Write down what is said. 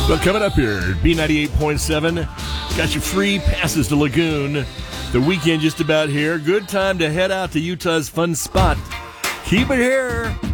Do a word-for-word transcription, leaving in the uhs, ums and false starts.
Well, coming up here, B ninety-eight point seven, got you free passes to Lagoon. The weekend just about here. Good time to head out to Utah's fun spot. Keep it here.